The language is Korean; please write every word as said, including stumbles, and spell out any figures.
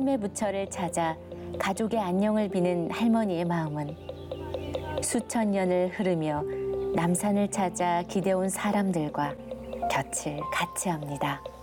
꿈의 부처를 찾아 가족의 안녕을 비는 할머니의 마음은 수천 년을 흐르며 남산을 찾아 기대온 사람들과 곁을 같이 합니다.